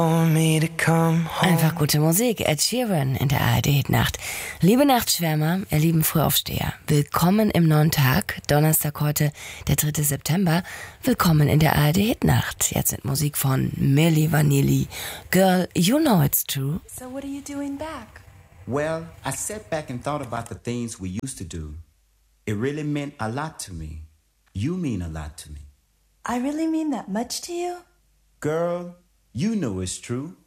Einfach gute Musik. Ed Sheeran in der ARD-Hitnacht. Liebe Nachtschwärmer, ihr lieben Frühaufsteher, willkommen im neuen Tag. Donnerstag heute, der 3. September. Willkommen in der ARD-Hitnacht. Jetzt mit Musik von Milli Vanilli. Girl, you know it's true. So what are you doing back? Well, I sat back and thought about the things we used to do. It really meant a lot to me. You mean a lot to me. I really mean that much to you? Girl, you know it's true.